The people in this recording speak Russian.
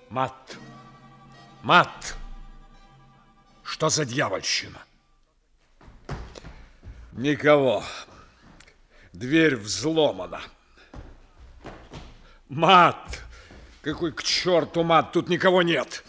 Мат. Мат. Что за дьявольщина? Никого. Дверь взломана. Мат. Какой к черту мат? Тут никого нет.